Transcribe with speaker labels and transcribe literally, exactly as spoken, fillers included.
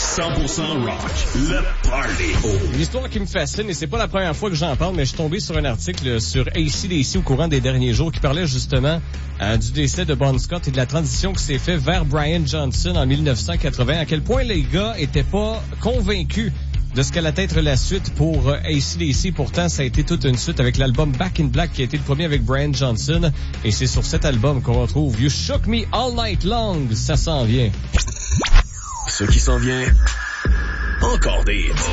Speaker 1: cent pour cent rock, le party.
Speaker 2: L'histoire qui me fascine, et c'est pas la première fois que j'en parle, mais je suis tombé sur un article sur A C D C au courant des derniers jours qui parlait justement euh, du décès de Bon Scott et de la transition qui s'est fait vers Brian Johnson en dix-neuf cent quatre-vingts. À quel point les gars étaient pas convaincus de ce qu'allait être la suite pour euh, A C D C. Pourtant, ça a été toute une suite avec l'album Back in Black qui a été le premier avec Brian Johnson. Et c'est sur cet album qu'on retrouve You Shook Me All Night Long. Ça s'en vient.
Speaker 1: Ce qui s'en vient, encore des hits.